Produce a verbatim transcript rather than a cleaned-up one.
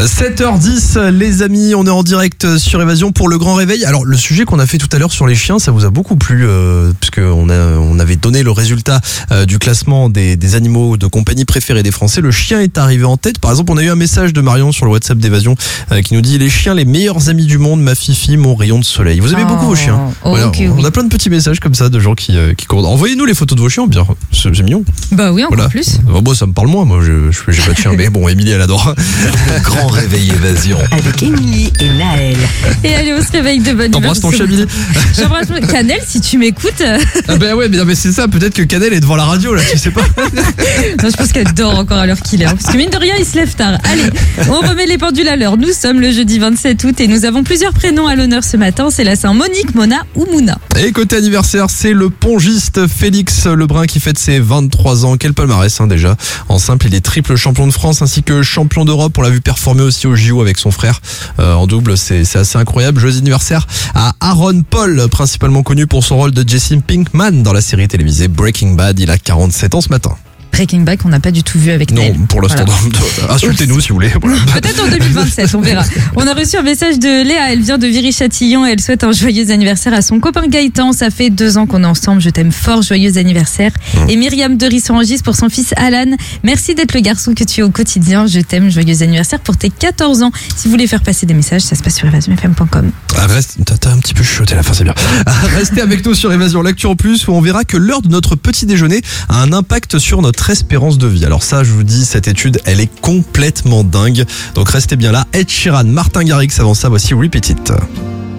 sept heures dix, les amis, on est en direct sur Évasion pour le grand réveil. Alors le sujet qu'on a fait tout à l'heure sur les chiens, ça vous a beaucoup plu euh, puisque on a on avait donné le résultat euh, du classement des, des animaux de compagnie préférés des Français. Le chien est arrivé en tête. Par exemple, on a eu un message de Marion sur le WhatsApp d'Évasion euh, qui nous dit: les chiens, les meilleurs amis du monde, ma fifi, mon rayon de soleil. Vous aimez oh, beaucoup vos chiens. Oh, voilà, okay, on oui. a plein de petits messages comme ça de gens qui euh, qui courent. Envoyez-nous les photos de vos chiens, bien. C'est, c'est mignon. Bah oui, encore voilà. plus. Oh, bon, ça me parle moins. Moi, je, je j'ai pas de chien, mais bon, Émilie elle adore. Grand réveil Évasion avec Émilie et Naël. Et allez, on se réveille de bonne humeur. T'embrasses ton chat, Émilie. J'embrasse Canel, si tu m'écoutes. Ah ben ouais, mais, non, mais c'est ça. Peut-être que Canel est devant la radio là, tu sais pas. Non, je pense qu'elle dort encore à l'heure qu'il est. Parce que mine de rien, il se lève tard. Allez, on remet les pendules à l'heure. Nous sommes le jeudi vingt-sept août et nous avons plusieurs prénoms à l'honneur ce matin. C'est la Saint-Monique, Mona ou Mouna. Et côté anniversaire, c'est le pongiste Félix Lebrun qui fête ses vingt-trois ans. Quel palmarès hein, déjà. En simple, il est triple champion de France ainsi que champion d'Europe. On l'a vu performer aussi au J O avec son frère. Euh, en double, c'est, c'est assez incroyable. Joyeux anniversaire à Aaron Paul, principalement connu pour son rôle de Jesse Pinkman dans la série télévisée Breaking Bad. Il a quarante-sept ans ce matin. Breaking Bad qu'on n'a pas du tout vu avec Non, Naël. pour l'instant, voilà. Insultez-nous si vous voulez. Voilà. Peut-être en deux mille vingt-sept, on verra. On a reçu un message de Léa, elle vient de Viry-Châtillon et elle souhaite un joyeux anniversaire à son copain Gaëtan. Ça fait deux ans qu'on est ensemble, je t'aime fort, joyeux anniversaire. Mmh. Et Myriam de Rissorangis pour son fils Alan. Merci d'être le garçon que tu es au quotidien, je t'aime, joyeux anniversaire pour tes quatorze ans. Si vous voulez faire passer des messages, ça se passe sur évasion f m point com. Ah, reste, t'as, t'as un petit peu chuchoté à la fin, c'est bien. Restez avec nous sur Évasion L'actu en plus où on verra que l'heure de notre petit déjeuner a un impact sur notre espérance de vie. Alors ça, je vous dis, cette étude, elle est complètement dingue. Donc restez bien là. Ed Sheeran, Martin Garrix, avant ça, voici Repeat It.